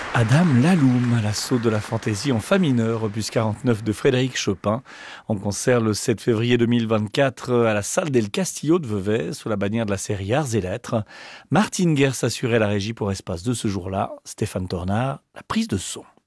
Adam Laloum, à l'assaut de la fantaisie en fa mineur, opus 49 de Frédéric Chopin, en concert le 7 février 2024 à la salle del Castillo de Vevey, sous la bannière de la série Arts et Lettres. Martine Guerre s'assurait la régie pour Espace de ce jour-là, Stéphane Tornard, la prise de son.